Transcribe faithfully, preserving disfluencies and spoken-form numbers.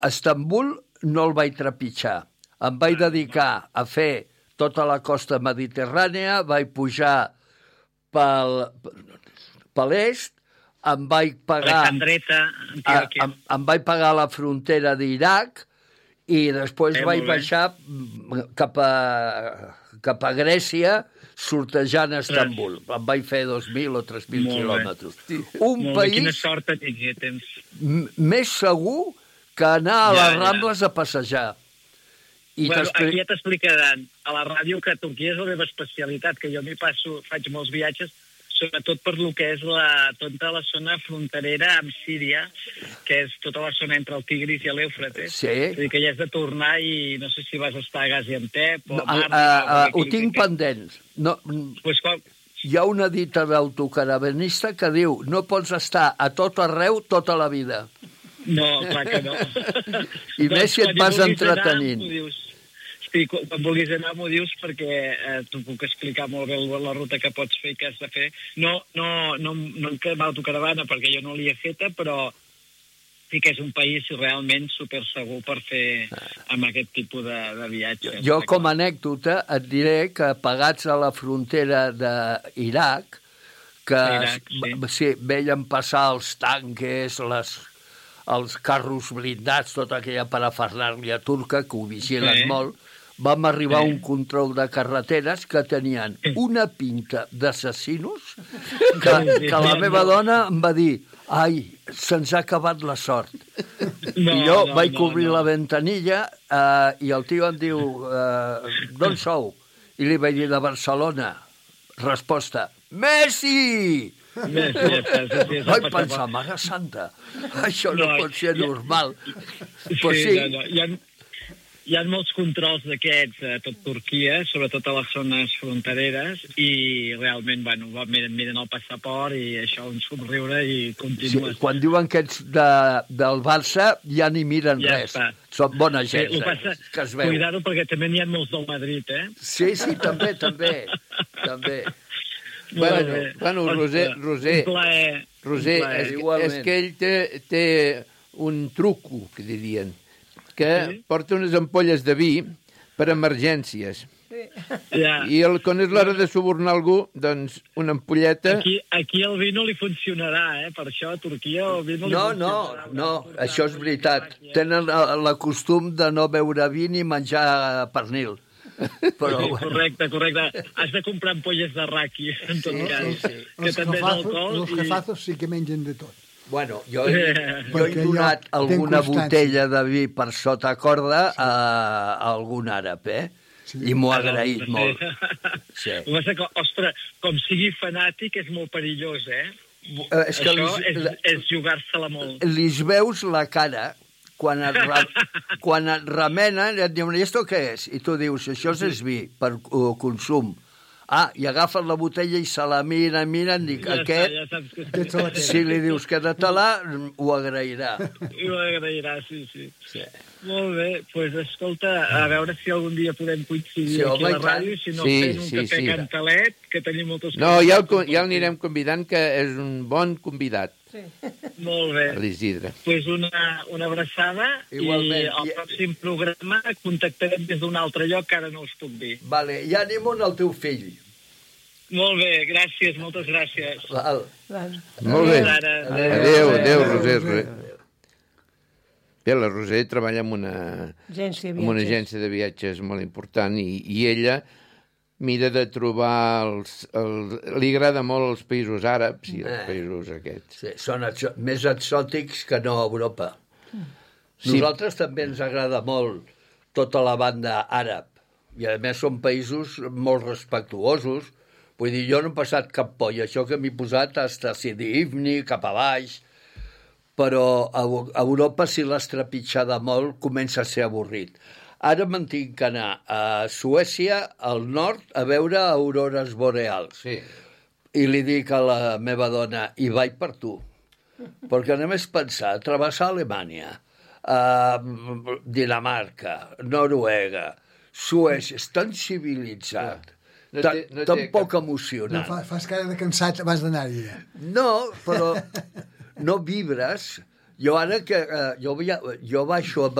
Estambul no el vaig trepitjar. Em vaig dedicar a fer tota la costa mediterrània, vaig pujar pel, per l'est, em vaig pagar... Alexandreta, Antioquia. Em, em vaig pagar la frontera d'Iraq i després eh, vaig baixar cap a, cap a Grècia, sortejant Estambul. Em vaig fer dos mil o tres mil quilòmetres. Un Molt país... bé. Quina sort tenia, tens. Més segur que anar a les ja, Rambles ja. a passejar. I bueno, aquí ja t'explicaran a la ràdio que Turquia és la meva especialitat, que jo m'hi passo, faig molts viatges, sobretot per lo que és la, tota la zona fronterera amb Síria, que és tota la zona entre el Tigris i l'Eufrates. Sí. És a dir, que ja has de tornar i no sé si vas estar a Gaziantep o no, a Marne. Uh, uh, uh, ho tinc pendents. No, pues quan... Hi ha una dita d'autocaravanista que diu no pots estar a tot arreu tota la vida. No, clar que no. I doncs, més si et vas entretenint. Anar, sí, quan vulguis anar m'ho dius perquè eh, t'ho puc explicar molt bé la ruta que pots fer i que has de fer. No, no, no, no en autocaravana perquè jo no l'hi he feta, però sí que és un país realment super segur per fer amb aquest tipus de, de viatges. Jo, com a anècdota, et diré que pagats a la frontera d'Iraq, que Iraq, sí. Sí, veien passar els tanques, les, els carros blindats, tota aquella parafernàlia turca, que ho vigilen sí. molt, vam arribar sí. a un control de carreteres que tenien una pinta d'assassinos que, que la meva dona em va dir ai, se'ns ha acabat la sort. No, I jo no, vaig no, cobrir no. la ventanilla eh, i el tio em diu eh, d'on sou? I li vaig dir de Barcelona. Resposta, Messi! Messi vaig pensar, mare santa, això no, no pot ser ja, normal. Sí, pues sí. No, no. Hi ha, hi ha molts controls d'aquests a tot Turquia, sobretot a les zones frontereres, i realment, bueno, miren el passaport i això, un somriure i continues. Sí, quan diuen que ets de, del Barça, ja ni miren ja res. Està. Són bona gent, sí, passa, eh, que es veu. Cuidar-ho, perquè també n'hi ha molts del Madrid, eh? Sí, sí, també, també, també. Bueno, bueno, Roser, Roser, plaer, Roser és, és que ell té, té un truco, que dirien, que sí? porta unes ampolles de vi per emergències. Sí. Ja. I el, quan és l'hora de subornar algú, doncs una ampolleta... Aquí, aquí el vi no li funcionarà, eh? Per això a Turquia el vi no li no, funcionarà. No, no, això és veritat. Tenen la costum de no beure vi ni menjar pernil. Però, sí, correcte, correcte. Has de comprar ampolles de raki, en tot sí, cas. Sí, sí. Que els també és alcohol. Els jefazos i... sí que mengen de tot. Bueno, jo he, jo he donat alguna botella de vi per sota corda sí. a, a algun àrab, eh? Sí. I m'ho ha agraït sí. molt. Sí. Que, ostres, com sigui fanàtic és molt perillós, eh? És que Això li, és, és jugar-se-la molt. Li veus la cara... Quan et, re, quan et remenen, et diuen, i esto què és? I tu dius, això és vi per uh, consum. Ah, i agafen la botella i se la miren, miren, dic, ja aquest, està, ja saps que... si li dius que de talà, ho agrairà. Ho agrairà, sí, sí. sí. Molt bé, doncs pues, escolta, a veure si algun dia podem coincidir sí, aquí a la ràdio, si no sí, fent un sí, cafè sí. cantalet, que tenim moltes coses. No, ja el, ja l'anirem convidant, que és un bon convidat. Sí. Molt bé. L'Isidre. Doncs pues una, una abraçada. Igualment. I al pròxim programa contactarem des d'un altre lloc que ara no us puc dir. Vale, i ànimo al teu fill. Molt bé, gràcies, moltes gràcies. Val. Val. Molt bé. Adéu, adéu, adéu, Roser. Roser. Bé, la Roser treballa en una, agència en una agència de viatges molt important i, i ella mira de trobar... Els, el, li agrada molt els països àrabs i els eh, països aquests. Sí, són exo més exòtics que no a Europa. Sí. Nosaltres també ens agrada molt tota la banda àrab. I a més són països molt respectuosos. Vull dir, jo no he passat cap por. I això que m'he posat hasta Sidi Ifni, cap a baix. Però a, a Europa, si l'has trepitjada molt, comença a ser avorrit. Ara me'n tinc que anar a Suècia, al nord, a veure aurores boreals. Sí. I li dic a la meva dona, i vaig per tu. Perquè anem a pensar, travessar Alemanya, uh, Dinamarca, Noruega, Suècia, és tan civilitzat, no té, no tan poc cap... emocionant. No, fa, fas cara de cansat abans d'anar-hi. No, però no vibres. Jo ara que... Uh, jo, jo baixo a